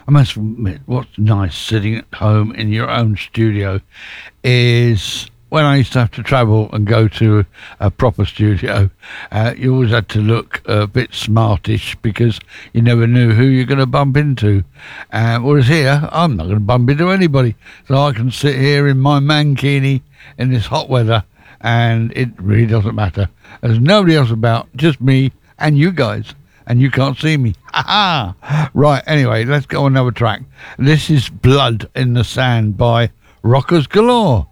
I must admit, what's nice sitting at home in your own studio is when I used to have to travel and go to a proper studio, you always had to look a bit smartish because you never knew who you're going to bump into. Whereas here, I'm not going to bump into anybody. So I can sit here in my mankini in this hot weather and it really doesn't matter. There's nobody else about, just me and you guys. And you can't see me. Ha ha! Right, anyway, let's go on another track. This is Blood in the Sand by Rockers Galore.